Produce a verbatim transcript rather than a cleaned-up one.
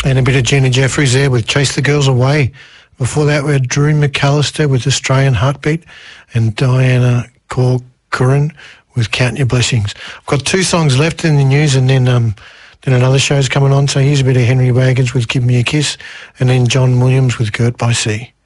And a bit of Gina Jeffries there with Chase the Girls Away. Before that, we had Drew McAllister with Australian Heartbeat and Diana Corcoran with Count Your Blessings. I've got two songs left in the news, and then um, then another show's coming on. So here's a bit of Henry Wagons with Give Me a Kiss, and then John Williams with Girt by Sea.